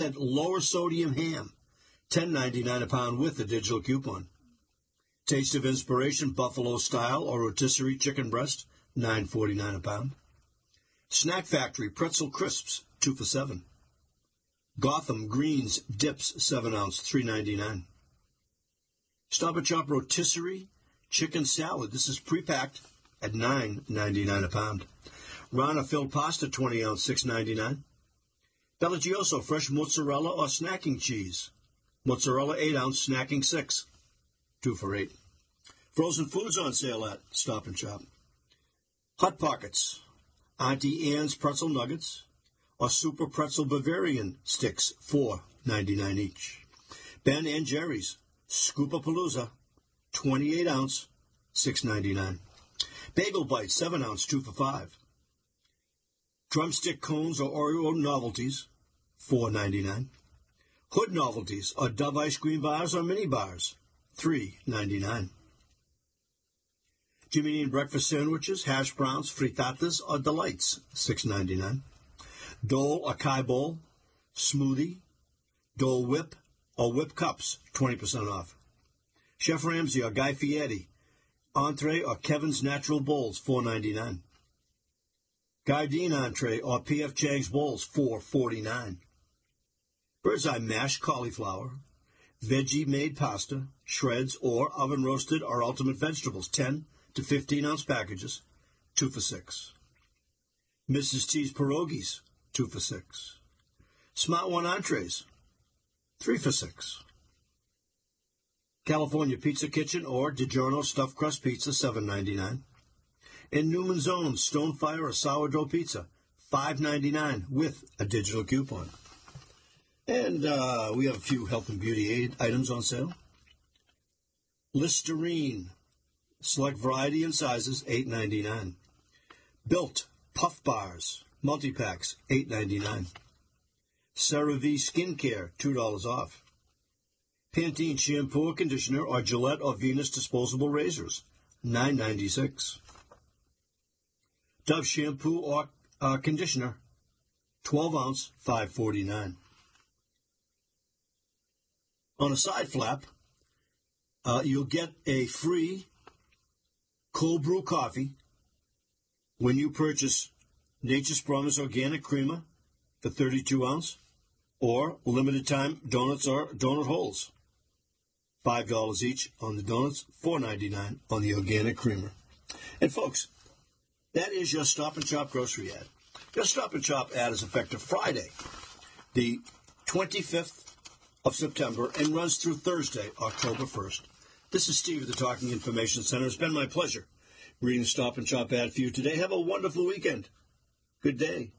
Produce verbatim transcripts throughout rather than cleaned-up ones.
percent lower sodium ham, ten ninety-nine a pound with a digital coupon. Taste of Inspiration buffalo style or rotisserie chicken breast, nine forty-nine a pound. Snack Factory pretzel crisps, two for seven. Gotham Greens dips, seven ounce, three ninety-nine. Stop and Shop rotisserie chicken salad. This is pre-packed at nine ninety-nine a pound. Rana filled pasta, twenty ounce, six ninety-nine. Bellagioso fresh mozzarella or snacking cheese. Mozzarella eight ounce, snacking six, two for eight. Frozen foods on sale at Stop and Shop. Hot Pockets, Auntie Anne's pretzel nuggets, or Super Pretzel Bavarian sticks, four ninety-nine each. Ben and Jerry's Scoopapalooza, twenty-eight ounce, six ninety-nine. Bagel Bites, seven ounce, two for five. Drumstick cones or Oreo novelties, four ninety-nine. Hood novelties or Dove ice cream bars or mini bars, three ninety-nine. Jimmy Dean breakfast sandwiches, hash browns, frittatas or delights, six ninety-nine. Dole or Kai Bowl, smoothie, Dole Whip or Whip cups, twenty percent off. Chef Ramsay or Guy Fieri, entree or Kevin's Natural Bowls, four ninety-nine. Gardein entree or P F Chang's bowls, four forty-nine. Bird's Eye mashed cauliflower, veggie made pasta, shreds or oven roasted or ultimate vegetables, ten to fifteen ounce packages, two for six. Missus T's pierogies, two for six. Smart One entrees, three for six. California Pizza Kitchen or DiGiorno stuffed crust pizza, seven ninety-nine. And Newman's Own Stonefire or sourdough pizza, five ninety-nine with a digital coupon. And uh, we have a few health and beauty aid items on sale. Listerine, select variety and sizes, eight ninety-nine. Built Puff Bars, multi-packs, eight ninety-nine. CeraVe Skincare, two dollars off. Pantene shampoo or conditioner or Gillette or Venus disposable razors, nine ninety-six. Dove shampoo or uh, conditioner, twelve ounce, five forty-nine. On a side flap, uh, you'll get a free cold brew coffee when you purchase Nature's Promise Organic Creamer for thirty-two ounce or limited time donuts or donut holes. five dollars each on the donuts, four ninety-nine on the organic creamer. And folks, that is your Stop and Shop grocery ad. Your Stop and Shop ad is effective Friday, the twenty-fifth of September, and runs through Thursday, October first. This is Steve at the Talking Information Center. It's been my pleasure reading the Stop and Shop ad for you today. Have a wonderful weekend. Good day.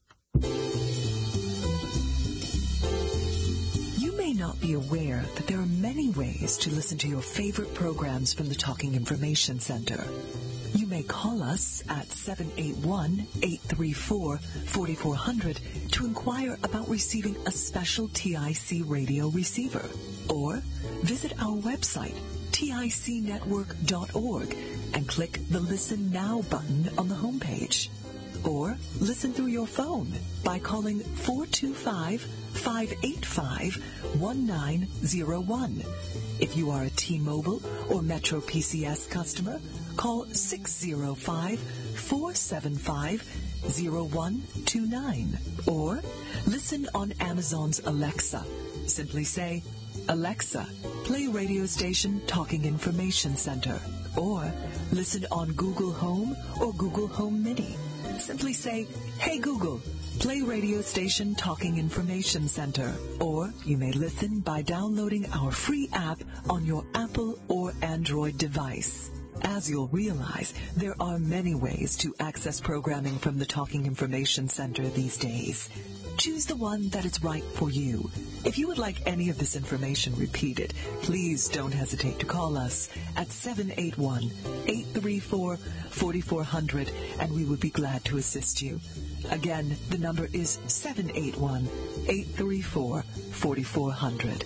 You may not be aware that there are many ways to listen to your favorite programs from the Talking Information Center. You may call us at seven eight one, eight three four, four four zero zero to inquire about receiving a special T I C radio receiver, or visit our website, tic network dot org, and click the Listen Now button on the homepage. Or listen through your phone by calling four two five, five eight five, one nine zero one. If you are a T-Mobile or Metro P C S customer, call six zero five, four seven five, zero one two nine. Or listen on Amazon's Alexa. Simply say, Alexa, play radio station Talking Information Center. Or listen on Google Home or Google Home Mini. Simply say, Hey Google, play radio station Talking Information Center. Or you may listen by downloading our free app on your Apple or Android device. As you'll realize, there are many ways to access programming from the Talking Information Center these days. Choose the one that is right for you. If you would like any of this information repeated, please don't hesitate to call us at seven eight one, eight three four, four four zero zero, and we would be glad to assist you. Again, the number is seven eight one, eight three four, four four zero zero.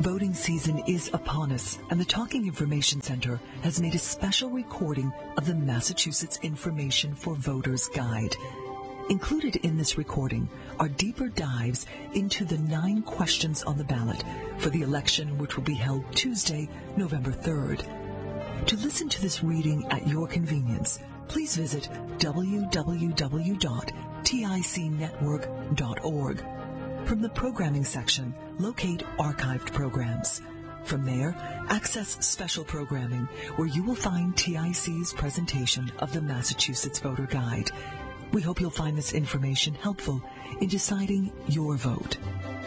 Voting season is upon us, and the Talking Information Center has made a special recording of the Massachusetts Information for Voters Guide. Included in this recording are deeper dives into the nine questions on the ballot for the election, which will be held Tuesday, November third. To listen to this reading at your convenience, please visit w w w dot tic network dot org. From the programming section, locate archived programs. From there, access special programming, where you will find T I C's presentation of the Massachusetts Voter Guide. We hope you'll find this information helpful in deciding your vote.